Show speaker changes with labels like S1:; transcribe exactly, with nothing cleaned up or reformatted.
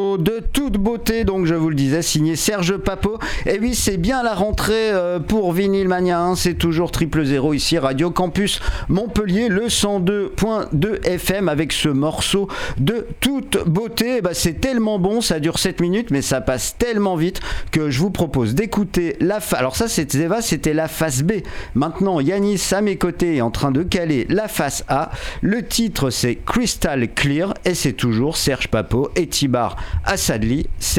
S1: morceau de toute beauté, donc je vous le disais, signé Serge Papot. Et oui, c'est bien la rentrée euh, pour Vinyl Mania, hein, c'est toujours triple zéro ici, Radio Campus Montpellier, le cent deux point deux F M avec ce morceau de toute beauté. Bah, c'est tellement bon, ça dure sept minutes, mais ça passe tellement vite que je vous propose d'écouter la fa... Alors ça, c'était Zeva, c'était la face B. Maintenant, Yanis à mes côtés est en train de caler la face A. Le titre, c'est Crystal Clear et c'est toujours Serge Papot et Tibar Assadli. C'est